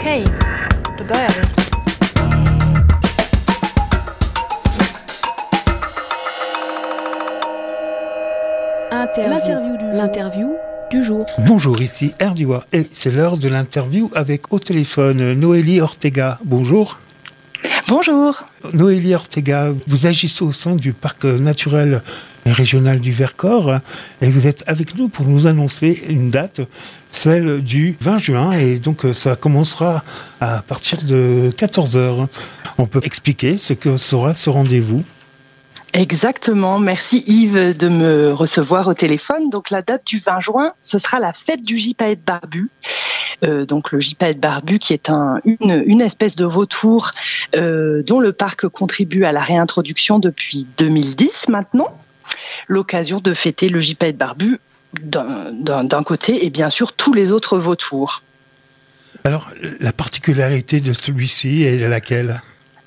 Okej, då börjar vi. L'interview du jour. Bonjour, ici Erdiwa et c'est l'heure de l'interview avec au téléphone Noélie Ortega. Bonjour. Bonjour. Noélie Ortega, vous agissez au sein du parc naturel et régional du Vercors et vous êtes avec nous pour nous annoncer une date, celle du 20 juin et donc ça commencera à partir de 14h. On peut expliquer ce que sera ce rendez-vous? Exactement, merci Yves de me recevoir au téléphone. Donc la date du 20 juin, ce sera la fête du gypaète barbu. Donc le gypaète barbu qui est une espèce de vautour dont le parc contribue à la réintroduction depuis 2010 maintenant. L'occasion de fêter le gypaète barbu d'un côté et bien sûr tous les autres vautours. Alors la particularité de celui-ci est laquelle ?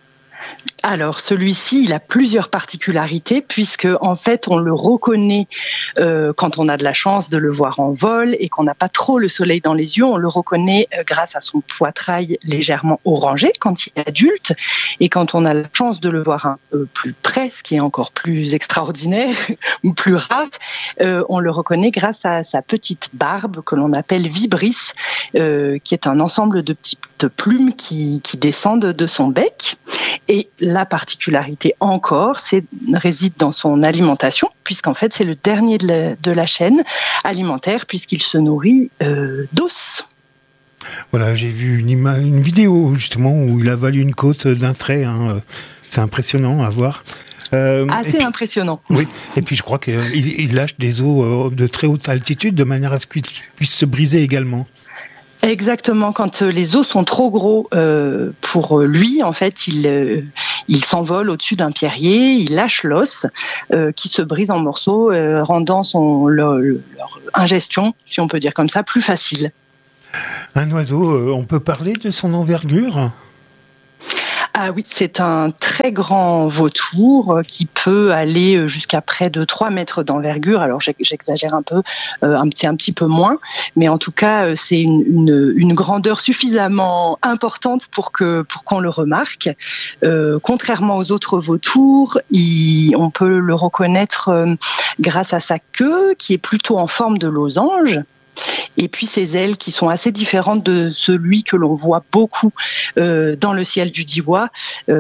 Alors celui-ci, il a plusieurs particularités puisque en fait on le reconnaît quand on a de la chance de le voir en vol et qu'on n'a pas trop le soleil dans les yeux. On le reconnaît grâce à son poitrail légèrement orangé quand il est adulte et quand on a la chance de le voir un peu plus près, ce qui est encore plus extraordinaire ou plus rare, on le reconnaît grâce à sa petite barbe que l'on appelle vibris, qui est un ensemble de petites plumes qui descendent de son bec. Et la particularité encore, réside dans son alimentation, puisqu'en fait c'est le dernier de la chaîne alimentaire, puisqu'il se nourrit d'os. Voilà, j'ai vu une vidéo justement où il avale une côte d'un trait. C'est impressionnant à voir. Assez impressionnant. Oui, et puis je crois qu'il lâche des os de très haute altitude de manière à ce qu'il puisse se briser également. Exactement, quand les os sont trop gros pour lui, en fait, il s'envole au-dessus d'un pierrier, il lâche l'os qui se brise en morceaux, rendant leur ingestion, si on peut dire comme ça, plus facile. Un oiseau, on peut parler de son envergure ? Ah oui, c'est un très grand vautour qui peut aller jusqu'à près de 3 mètres d'envergure. Alors j'exagère un peu, un petit peu moins, mais en tout cas c'est une grandeur suffisamment importante pour qu'on le remarque. Contrairement aux autres vautours, on peut le reconnaître grâce à sa queue qui est plutôt en forme de losange. Et puis ses ailes qui sont assez différentes de celui que l'on voit beaucoup dans le ciel du Diois.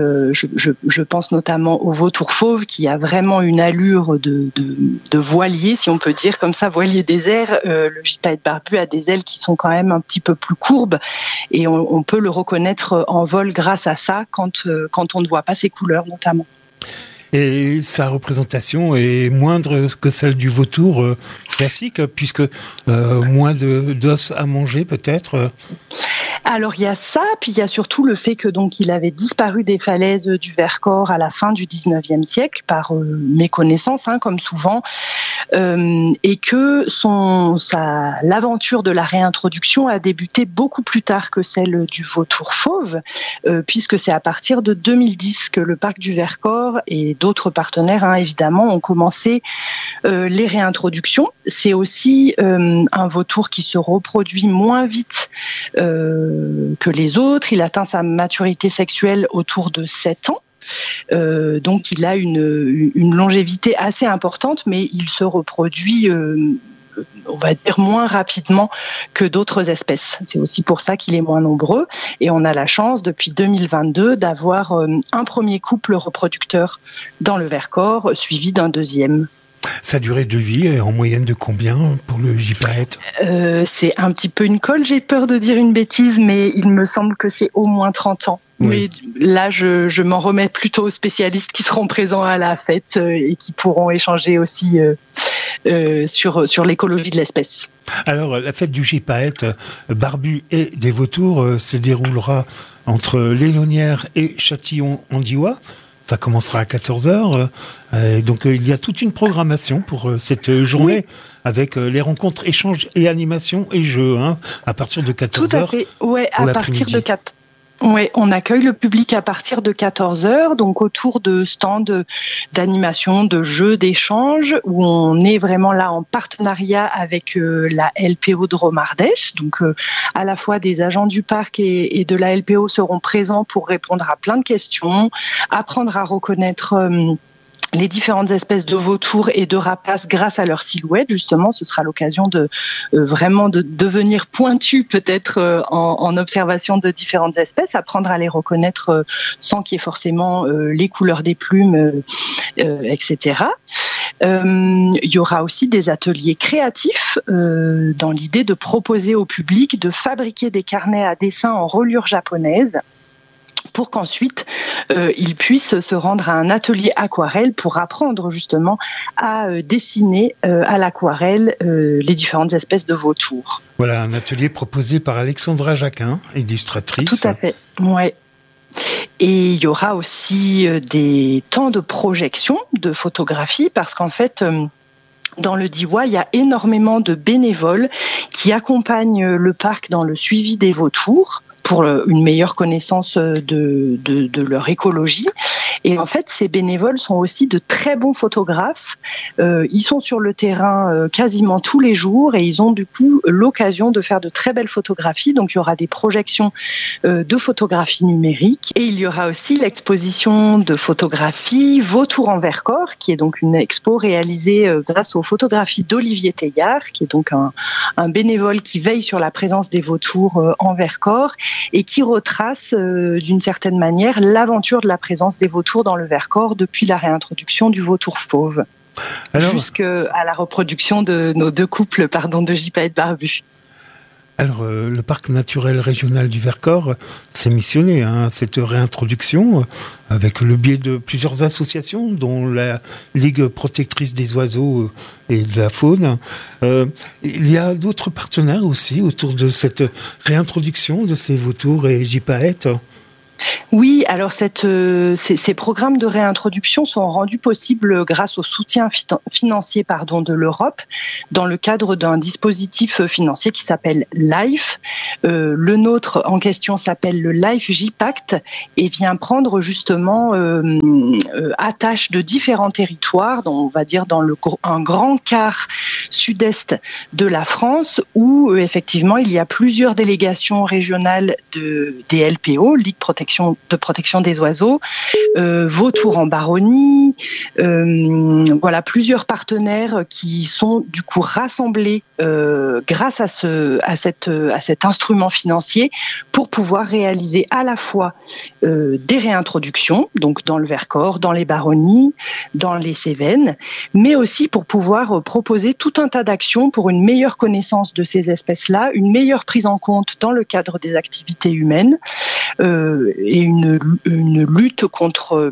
Je pense notamment au vautour fauve qui a vraiment une allure de voilier, si on peut dire comme ça, voilier des airs. Le gypaète barbu a des ailes qui sont quand même un petit peu plus courbes et on peut le reconnaître en vol grâce à ça quand on ne voit pas ses couleurs notamment. Et sa représentation est moindre que celle du vautour classique, puisque moins d'os à manger peut-être. Alors il y a ça, puis il y a surtout le fait que donc il avait disparu des falaises du Vercors à la fin du 19e siècle par méconnaissance, comme souvent, et que l'aventure de la réintroduction a débuté beaucoup plus tard que celle du vautour fauve, puisque c'est à partir de 2010 que le parc du Vercors et d'autres partenaires évidemment ont commencé les réintroductions. C'est aussi un vautour qui se reproduit moins vite que les autres. Il atteint sa maturité sexuelle autour de 7 ans. Donc il a une longévité assez importante, mais il se reproduit on va dire moins rapidement que d'autres espèces. C'est aussi pour ça qu'il est moins nombreux et on a la chance depuis 2022 d'avoir un premier couple reproducteur dans le Vercors suivi d'un deuxième. Sa durée de vie est en moyenne de combien pour le gypaète ? C'est un petit peu une colle, j'ai peur de dire une bêtise, mais il me semble que c'est au moins 30 ans. Oui. Mais là, je m'en remets plutôt aux spécialistes qui seront présents à la fête et qui pourront échanger aussi sur l'écologie de l'espèce. Alors, la fête du gypaète barbu et des vautours se déroulera entre Lénonière et Châtillon-en-Diois. Ça commencera à 14h. Donc, il y a toute une programmation pour cette journée avec les rencontres, échanges et animations et jeux à partir de 14h. Tout à fait. Ouais, à partir de 4. Oui, on accueille le public à partir de 14h, donc autour de stands d'animation, de jeux, d'échanges, où on est vraiment là en partenariat avec la LPO de Romardèche. Donc à la fois des agents du parc et de la LPO seront présents pour répondre à plein de questions, apprendre à reconnaître les différentes espèces de vautours et de rapaces grâce à leur silhouette. Justement, ce sera l'occasion de vraiment de devenir pointu peut-être en observation de différentes espèces, apprendre à les reconnaître sans qu'il y ait forcément les couleurs des plumes, etc. Il y aura aussi des ateliers créatifs dans l'idée de proposer au public de fabriquer des carnets à dessin en reliure japonaise, pour qu'ensuite ils puissent se rendre à un atelier aquarelle pour apprendre justement à dessiner à l'aquarelle les différentes espèces de vautours. Voilà, un atelier proposé par Alexandra Jacquin, illustratrice. Tout à fait, ouais. Et il y aura aussi des temps de projection de photographie, parce qu'en fait, dans le Diois, il y a énormément de bénévoles qui accompagnent le parc dans le suivi des vautours, pour une meilleure connaissance de leur écologie. Et en fait, ces bénévoles sont aussi de très bons photographes. Ils sont sur le terrain quasiment tous les jours et ils ont du coup l'occasion de faire de très belles photographies. Donc, il y aura des projections de photographie numérique. Et il y aura aussi l'exposition de photographie Vautours en Vercors, qui est donc une expo réalisée grâce aux photographies d'Olivier Teillard, qui est donc un bénévole qui veille sur la présence des vautours en Vercors et qui retrace d'une certaine manière l'aventure de la présence des vautours dans le Vercors depuis la réintroduction du vautour fauve jusqu'à la reproduction de nos deux couples de gypaètes barbus. Alors, le parc naturel régional du Vercors s'est missionné à cette réintroduction avec le biais de plusieurs associations, dont la Ligue protectrice des oiseaux et de la faune. Il y a d'autres partenaires aussi autour de cette réintroduction de ces vautours et gypaètes. Oui, alors ces programmes de réintroduction sont rendus possibles grâce au soutien financier de l'Europe dans le cadre d'un dispositif financier qui s'appelle LIFE. Le nôtre en question s'appelle le LIFE JPACT et vient prendre justement attache de différents territoires, dont on va dire dans un grand quart sud-est de la France, où effectivement il y a plusieurs délégations régionales des LPO, Ligue de protection des oiseaux, Vautours en Baronnie, voilà plusieurs partenaires qui sont du coup rassemblés grâce à cet instrument financier pour pouvoir réaliser à la fois des réintroductions, donc dans le Vercors, dans les Baronnies, dans les Cévennes, mais aussi pour pouvoir proposer tout un tas d'actions pour une meilleure connaissance de ces espèces-là, une meilleure prise en compte dans le cadre des activités humaines, et une lutte contre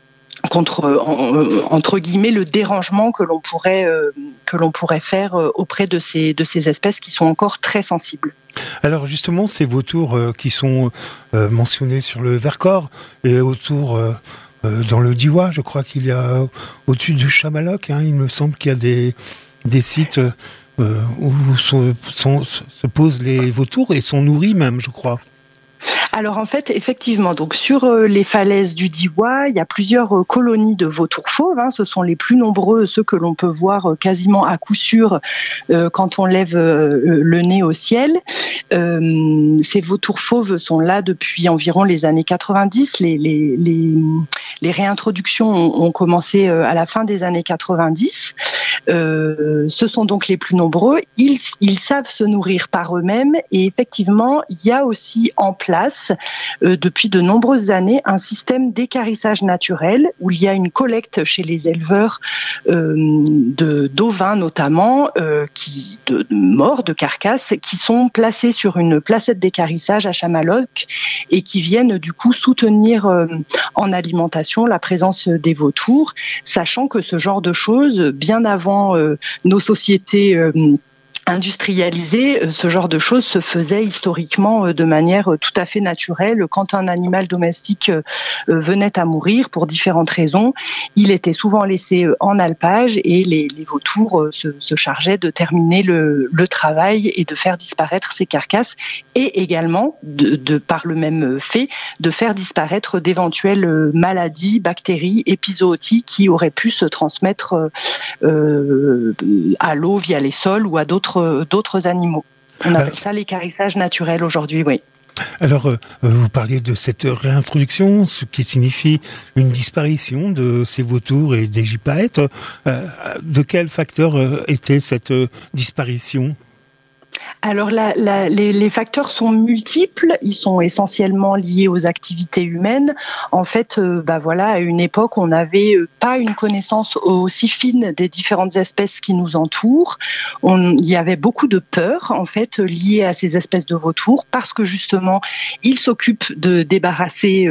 entre guillemets le dérangement que l'on pourrait faire auprès de ces espèces qui sont encore très sensibles. Alors justement, ces vautours qui sont mentionnés sur le Vercors et autour dans le Diois, je crois qu'il y a au-dessus du Chamaloc, il me semble qu'il y a des sites où se posent les vautours et sont nourris même, je crois. Alors en fait, effectivement, donc sur les falaises du Diois, il y a plusieurs colonies de vautours fauves. Ce sont les plus nombreux, ceux que l'on peut voir quasiment à coup sûr quand on lève le nez au ciel. Ces vautours fauves sont là depuis environ les années 90. Les réintroductions ont commencé à la fin des années 90. Ce sont donc les plus nombreux. Ils savent se nourrir par eux-mêmes et effectivement, il y a aussi en place depuis de nombreuses années un système d'équarrissage naturel où il y a une collecte chez les éleveurs d'ovins notamment, morts, de carcasses, qui sont placés sur une placette d'équarrissage à Chamaloc et qui viennent du coup soutenir en alimentation la présence des vautours, sachant que ce genre de choses, bien avant nos sociétés industrialisé, ce genre de choses se faisait historiquement de manière tout à fait naturelle. Quand un animal domestique venait à mourir pour différentes raisons, il était souvent laissé en alpage et les vautours se chargeaient de terminer le travail et de faire disparaître ces carcasses et également, par le même fait, de faire disparaître d'éventuelles maladies, bactéries, épizooties qui auraient pu se transmettre à l'eau via les sols ou à d'autres animaux. On appelle ça l'équarrissage naturel aujourd'hui, oui. Alors, vous parliez de cette réintroduction, ce qui signifie une disparition de ces vautours et des gypaètes. De quel facteur était cette disparition ? Alors les facteurs sont multiples, ils sont essentiellement liés aux activités humaines. En fait, à une époque, on n'avait pas une connaissance aussi fine des différentes espèces qui nous entourent. Il y avait beaucoup de peur, en fait, liée à ces espèces de vautours, parce que justement, ils s'occupent de débarrasser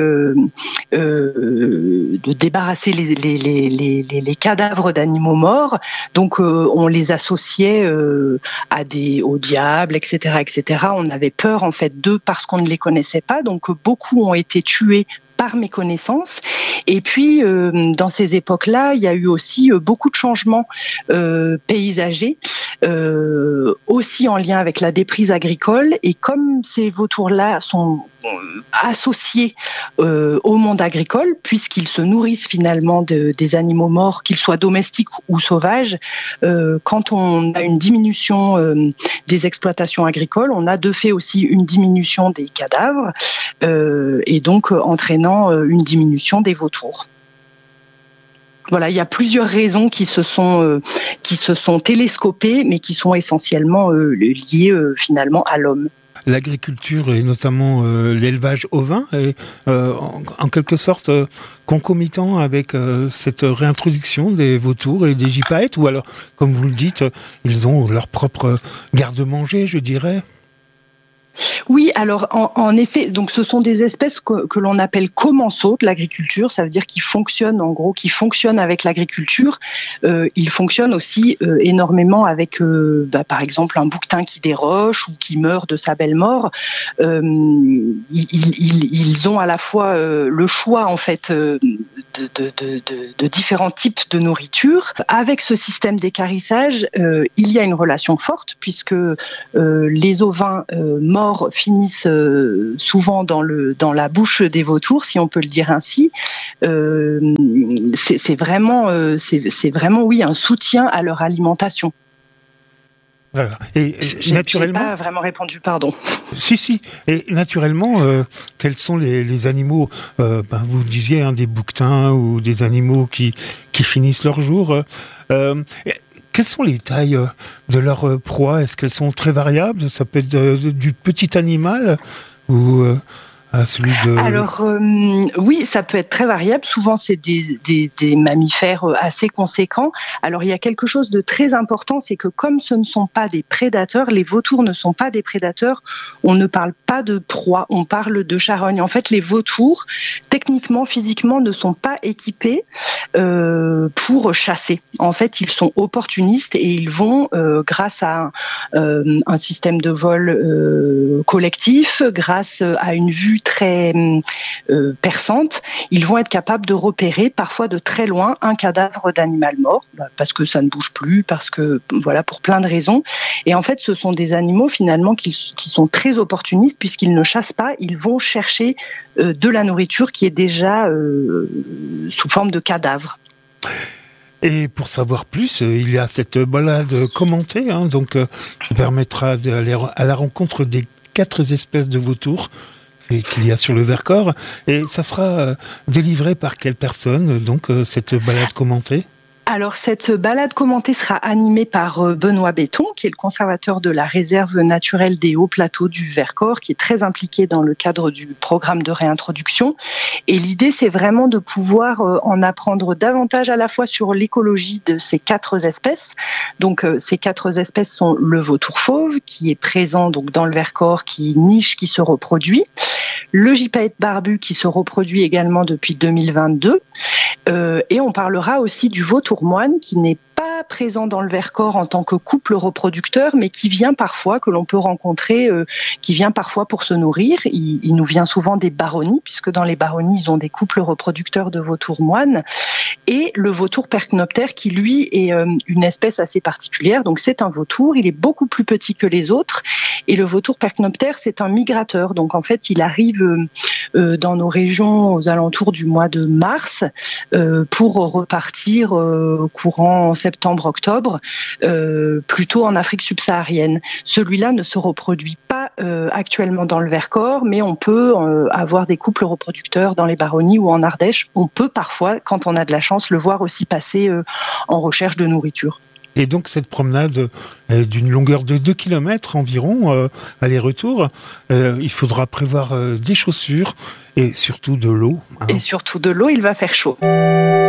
les cadavres d'animaux morts. Donc, on les associait au diable, etc., etc. On avait peur en fait d'eux parce qu'on ne les connaissait pas. Donc beaucoup ont été tués par méconnaissance. Et puis, dans ces époques-là, il y a eu aussi beaucoup de changements paysagers, aussi en lien avec la déprise agricole. Et comme ces vautours-là sont associés au monde agricole, puisqu'ils se nourrissent finalement des animaux morts, qu'ils soient domestiques ou sauvages, quand on a une diminution des exploitations agricoles, on a de fait aussi une diminution des cadavres, et donc entraînant une diminution des vautours. Voilà, il y a plusieurs raisons qui se sont télescopées, mais qui sont essentiellement liées finalement à l'homme. L'agriculture et notamment l'élevage ovin est en quelque sorte concomitant avec cette réintroduction des vautours et des gypaètes, ou alors, comme vous le dites, ils ont leur propre garde-manger, je dirais. Oui, alors en effet, donc ce sont des espèces que l'on appelle commensaux de l'agriculture, ça veut dire qu'ils fonctionnent avec l'agriculture. Ils fonctionnent aussi énormément avec, par exemple, un bouquetin qui déroche ou qui meurt de sa belle mort. Ils ont à la fois le choix en fait de différents types de nourriture. Avec ce système d'équarrissage, il y a une relation forte puisque les ovins morts finissent souvent dans la bouche des vautours, si on peut le dire ainsi. C'est vraiment oui un soutien à leur alimentation. Voilà. Et naturellement, j'ai pas vraiment répondu, pardon. Si. Et naturellement, quels sont les animaux vous disiez des bouquetins ou des animaux qui finissent leur jour. Quelles sont les tailles de leurs proies ? Est-ce qu'elles sont très variables ? Ça peut être du petit animal ou celui de... Alors oui, ça peut être très variable. Souvent, c'est des mammifères assez conséquents. Alors il y a quelque chose de très important, c'est que comme ce ne sont pas des prédateurs, les vautours ne sont pas des prédateurs, on ne parle pas de proie, on parle de charogne. En fait, les vautours, techniquement, physiquement, ne sont pas équipés pour chasser. En fait, ils sont opportunistes et ils vont, grâce à un système de vol collectif, grâce à une vue très perçante, ils vont être capables de repérer parfois de très loin un cadavre d'animal mort, parce que ça ne bouge plus, parce que voilà, pour plein de raisons. Et en fait, ce sont des animaux finalement qui sont très opportunistes puisqu'ils ne chassent pas, ils vont chercher de la nourriture qui est déjà sous forme de cadavre. Et pour savoir plus, il y a cette balade commentée, qui permettra d'aller à la rencontre des 4 espèces de vautours qu'il y a sur le Vercors. Et ça sera délivré par quelle personne, cette balade commentée ? Alors, cette balade commentée sera animée par Benoît Béton, qui est le conservateur de la réserve naturelle des hauts plateaux du Vercors, qui est très impliqué dans le cadre du programme de réintroduction. Et l'idée, c'est vraiment de pouvoir en apprendre davantage à la fois sur l'écologie de ces 4 espèces. Donc, ces 4 espèces sont le vautour fauve, qui est présent donc dans le Vercors, qui niche, qui se reproduit. Le gypaète barbu, qui se reproduit également depuis 2022. Et on parlera aussi du vautour moine, qui n'est pas présent dans le Vercors en tant que couple reproducteur, mais qui vient parfois, que l'on peut rencontrer, qui vient parfois pour se nourrir. Il nous vient souvent des baronnies, puisque dans les baronnies, ils ont des couples reproducteurs de vautours moines. Et le vautour percnoptère, qui lui est une espèce assez particulière. Donc c'est un vautour, il est beaucoup plus petit que les autres. Et le vautour percnoptère, c'est un migrateur. Donc en fait, il arrive dans nos régions aux alentours du mois de mars pour repartir courant septembre-octobre, plutôt en Afrique subsaharienne. Celui-là ne se reproduit pas actuellement dans le Vercors, mais on peut avoir des couples reproducteurs dans les baronnies ou en Ardèche. On peut parfois, quand on a de la chance, le voir aussi passer en recherche de nourriture. Et donc cette promenade d'une longueur de 2 km environ, aller-retour, il faudra prévoir des chaussures et surtout de l'eau. Et surtout de l'eau, il va faire chaud.